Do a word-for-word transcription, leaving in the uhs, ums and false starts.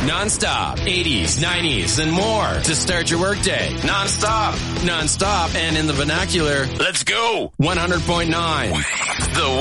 Non-stop, eighties, nineties, and more to start your workday. Non-stop, non-stop, and in the vernacular, let's go. one hundred point nine. The